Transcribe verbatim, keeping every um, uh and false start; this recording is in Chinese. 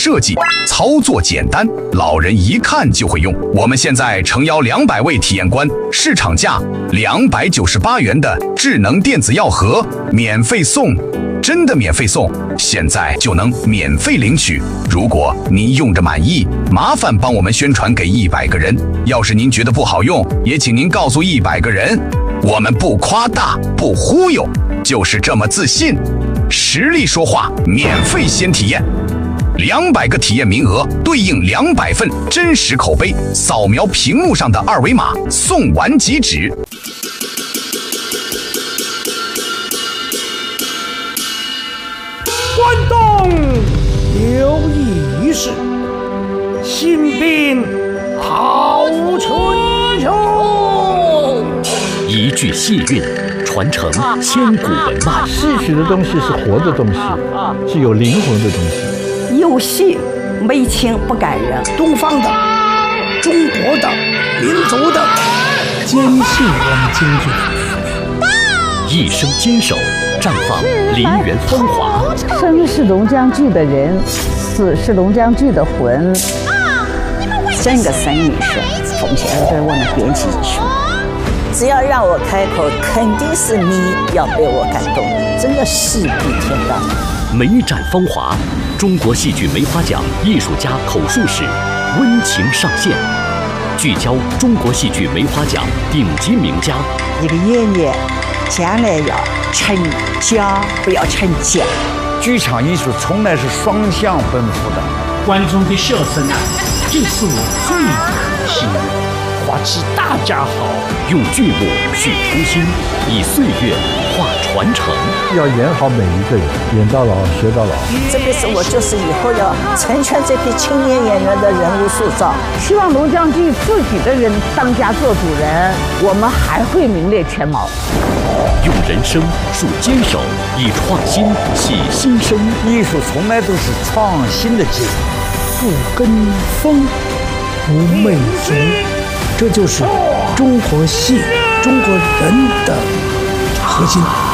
设计，操作简单，老人一看就会用。我们现在诚邀两百位体验官，市场价两百九十八元的智能电子药盒免费送，真的免费送，现在就能免费领取。如果您用着满意，麻烦帮我们宣传给一百个人。要是您觉得不好用，也请您告诉一百个人。我们不夸大，不忽悠，就是这么自信。实力说话，免费先体验，两百个体验名额对应两百份真实口碑，扫描屏幕上的二维码，送完即止。 关东有义士，新兵好春秋。 一句戏韵，传承千古文脉。 戏曲的东西是活的东西，是有灵魂的东西。 有戏没情不感人， 东方的、中国的、民族的， 坚信我们京剧。 一生坚守，绽放梨园风华。 生是龙江剧的人，死是龙江剧的魂。 整个生命是奉献给我们编辑艺术。只要让我开口，肯定是你要被我感动，真的戏比天高。 眉展风华，中国戏剧梅花奖艺术家口述史温情上线，聚焦中国戏剧梅花奖顶级名家。 一个演员将来要成家，不要成家。 剧场艺术从来是双向奔赴的， 观众的笑声啊，就是我最大的心愿。花期大家好， 用剧目续初心，以岁月画传承。 要演好每一个人，演到老学到老。 这辈子我就是以后要成全这批青年演员的人物塑造。 希望龙江剧自己的人当家做主人，我们还会名列前茅。 用人生树坚守，以创新启新生。 艺术从来都是创新的结果。 不跟风，不媚俗，这就是中国戏、中国人的核心。